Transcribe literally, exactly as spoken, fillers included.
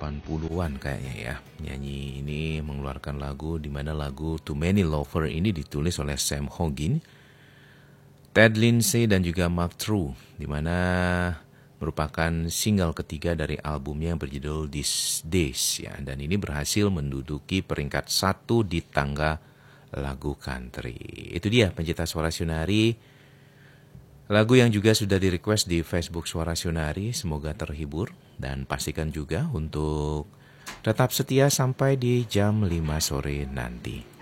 delapan puluhan kayaknya ya. Nyanyi ini mengeluarkan lagu di mana lagu Too Many Lover ini ditulis oleh Sam Hogan, Ted Lindsay dan juga Mark True, di mana merupakan single ketiga dari albumnya yang berjudul These Days ya, dan ini berhasil menduduki peringkat satu di tangga lagu country. Itu dia pencinta Suara Sionari, lagu yang juga sudah di-request di Facebook Suara Sionari. Semoga terhibur dan pastikan juga untuk tetap setia sampai di jam lima sore nanti.